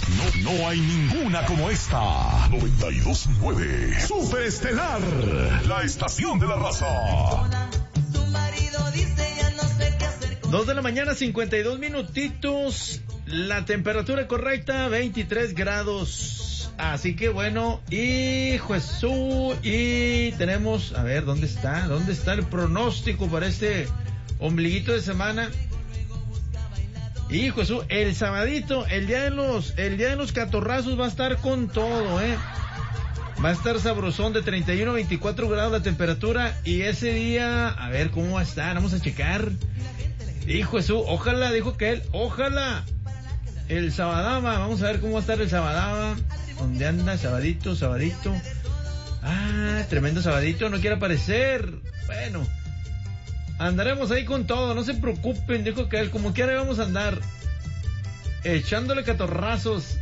No hay ninguna como esta. 92.9 Super Estelar, la estación de la raza. 2 de la mañana, 52 minutitos. La temperatura correcta, 23 grados. Así que bueno, y Jesús, y tenemos, a ver, ¿dónde está el pronóstico para este ombliguito de semana? Y Jesús, el sabadito, el día de los catorrazos va a estar con todo, va a estar sabrosón, de 31 a 24 grados la temperatura, y ese día, a ver cómo va a estar, vamos a checar. Y Jesús, ojalá, dijo que él, ojalá, el sabadaba, vamos a ver cómo va a estar el sabadaba. ¿Dónde anda? Sabadito. Ah, tremendo sabadito, no quiere aparecer. Bueno, andaremos ahí con todo, no se preocupen, dijo que él, como quiera vamos a andar echándole catorrazos